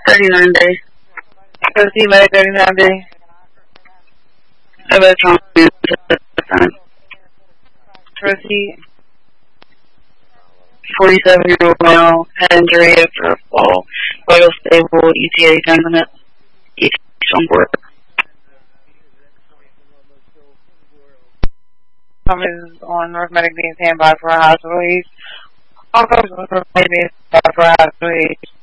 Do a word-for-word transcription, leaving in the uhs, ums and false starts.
thirty-nine days. Proceed medic thirty-nine days. About time. Proceed. forty-seven-year-old male, head injury after a fall, vital stable, E T A definite, E T A on board. Is on North Medic being standby for a hospital. All comes with North Medic being standby for a hospital.